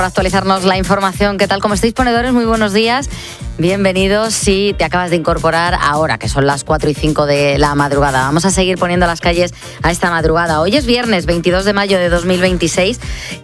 Para actualizarnos la información, ¿qué tal? ¿Cómo estáis, ponedores? Muy buenos días. Bienvenidos si te acabas de incorporar ahora, que son las 4:05 de la madrugada. Vamos a seguir poniendo las calles a esta madrugada. Hoy es viernes, 22 de mayo de 2026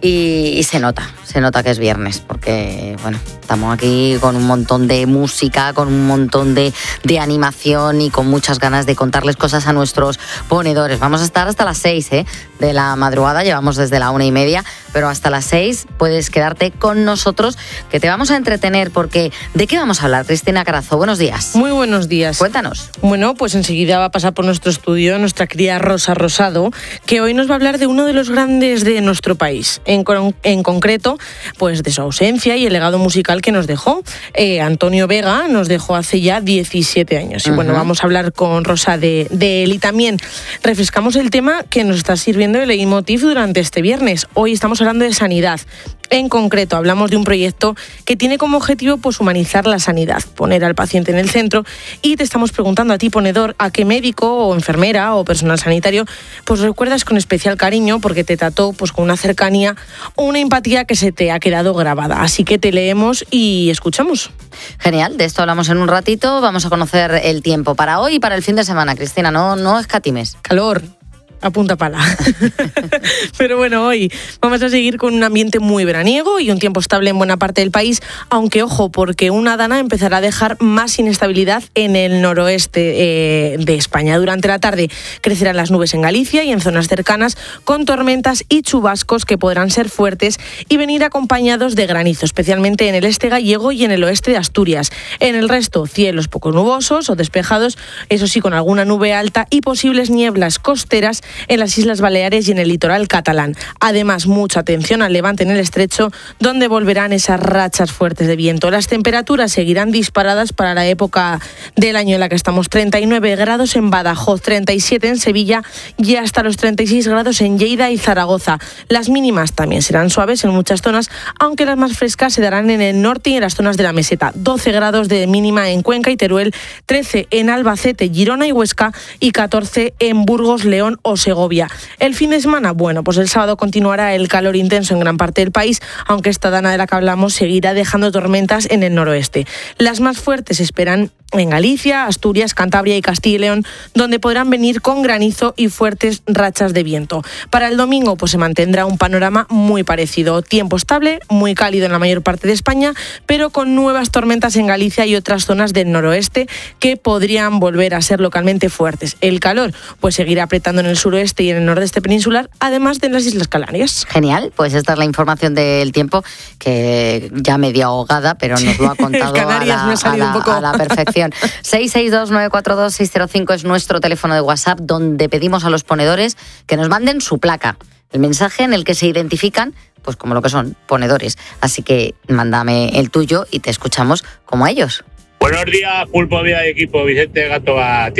y se nota que es viernes, porque, bueno, estamos aquí con un montón de música, con un montón de animación y con muchas ganas de contarles cosas a nuestros ponedores. Vamos a estar hasta las 6 de la madrugada, llevamos desde la 1:30, pero hasta las 6 puedes quedarte con nosotros, que te vamos a entretener, porque ¿de qué vamos a hablar? Cristina Carazo, buenos días. Muy buenos días. Cuéntanos. Bueno, pues enseguida va a pasar por nuestro estudio nuestra querida Rosa Rosado, que hoy nos va a hablar de uno de los grandes de nuestro país, en concreto, pues de su ausencia y el legado musical que nos dejó. Antonio Vega nos dejó hace ya 17 años. Y bueno, vamos a hablar con Rosa de él, y también refrescamos el tema que nos está sirviendo de leitmotiv durante este viernes. Hoy estamos hablando de sanidad. En concreto, hablamos de un proyecto que tiene como objetivo pues humanizar la sanidad, poner al paciente en el centro, y te estamos preguntando a ti, ponedor, a qué médico o enfermera o personal sanitario pues recuerdas con especial cariño, porque te trató pues con una cercanía o una empatía que se te ha quedado grabada. Así que te leemos y escuchamos. Genial, de esto hablamos en un ratito. Vamos a conocer el tiempo para hoy y para el fin de semana. Cristina, no escatimes. Calor. A punta pala. Pero bueno, hoy vamos a seguir con un ambiente muy veraniego y un tiempo estable en buena parte del país, aunque ojo, porque una dana empezará a dejar más inestabilidad en el noroeste de España. Durante la tarde crecerán las nubes en Galicia y en zonas cercanas, con tormentas y chubascos que podrán ser fuertes y venir acompañados de granizo, especialmente en el este gallego y en el oeste de Asturias. En el resto, cielos poco nubosos o despejados, eso sí, con alguna nube alta y posibles nieblas costeras en las Islas Baleares y en el litoral catalán. Además, mucha atención al levante en el estrecho, donde volverán esas rachas fuertes de viento. Las temperaturas seguirán disparadas para la época del año en la que estamos. 39 grados en Badajoz, 37 en Sevilla y hasta los 36 grados en Lleida y Zaragoza. Las mínimas también serán suaves en muchas zonas, aunque las más frescas se darán en el norte y en las zonas de la meseta. 12 grados de mínima en Cuenca y Teruel, 13 en Albacete, Girona y Huesca y 14 en Burgos, León o Segovia. El fin de semana, bueno, pues el sábado continuará el calor intenso en gran parte del país, aunque esta dana de la que hablamos seguirá dejando tormentas en el noroeste. Las más fuertes se esperan en Galicia, Asturias, Cantabria y Castilla y León, donde podrán venir con granizo y fuertes rachas de viento. Para el domingo pues se mantendrá un panorama muy parecido. Tiempo estable, muy cálido en la mayor parte de España, pero con nuevas tormentas en Galicia y otras zonas del noroeste que podrían volver a ser localmente fuertes. El calor pues seguirá apretando en el suroeste y en el nordeste peninsular, además de en las Islas Canarias. Genial, pues esta es la información del tiempo, que ya medio ahogada, pero nos lo ha contado a la perfección. 662-942-605 es nuestro teléfono de WhatsApp, donde pedimos a los ponedores que nos manden su placa, el mensaje en el que se identifican pues como lo que son, ponedores. Así que mándame el tuyo y te escuchamos como a ellos. Buenos días, Pulpo Vida de Equipo, Vicente Gatoa.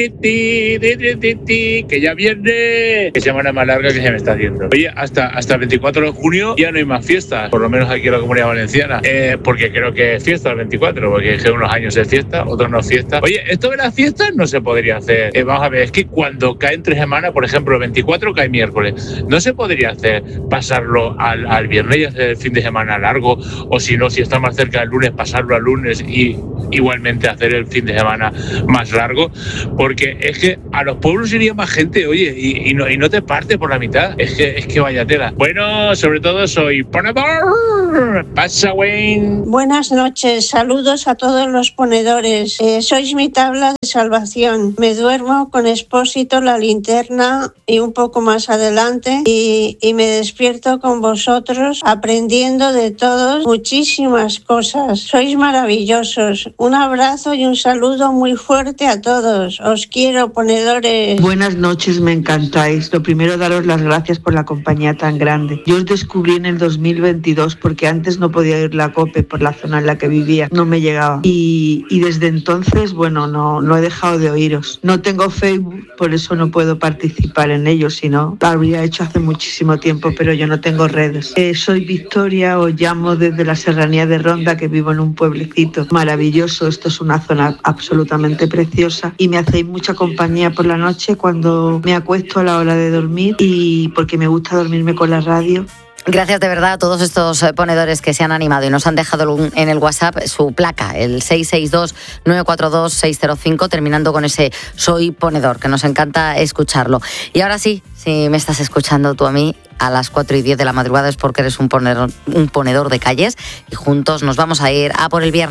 Que ya viene. Qué semana más larga que se me está haciendo. Oye, hasta el 24 de junio ya no hay más fiestas, por lo menos aquí en la Comunidad Valenciana, porque creo que es fiesta el 24, porque es que unos años es fiesta, otros no es fiesta. Oye, esto de las fiestas no se podría hacer. Vamos a ver, es que cuando cae entre semana, por ejemplo, el 24 cae miércoles, no se podría hacer pasarlo al viernes y hacer el fin de semana largo, o si no, si está más cerca del lunes, pasarlo al lunes y igualmente hacer el fin de semana más largo, porque es que a los pueblos iría más gente, oye, y no te parte por la mitad, es que vaya tela. Bueno, sobre todo soy ponedor. Pasa, Wayne. Buenas noches, saludos a todos los ponedores. Sois mi tabla de salvación. Me duermo con Expósito, La Linterna y un poco más adelante, y me despierto con vosotros aprendiendo de todos muchísimas cosas. Sois maravillosos. Un abrazo y un saludo muy fuerte a todos. Os quiero, ponedores. Buenas noches, me encantáis. Lo primero, daros las gracias por la compañía tan grande. Yo os descubrí en el 2022 porque antes no podía ir la COPE por la zona en la que vivía. No me llegaba. Y desde entonces, bueno, no he dejado de oíros. No tengo Facebook, por eso no puedo participar en ello, si no, lo habría hecho hace muchísimo tiempo, pero yo no tengo redes. Soy Victoria, os llamo desde la serranía de Ronda, que vivo en un pueblecito maravilloso. Esto es una zona absolutamente preciosa y me hacéis mucha compañía por la noche cuando me acuesto a la hora de dormir, y porque me gusta dormirme con la radio. Gracias de verdad a todos estos ponedores que se han animado y nos han dejado en el WhatsApp su placa, el 662-942-605, terminando con ese soy ponedor, que nos encanta escucharlo. Y ahora sí, si me estás escuchando tú a mí a las 4:10 de la madrugada es porque eres un ponedor de calles y juntos nos vamos a ir a por el viernes.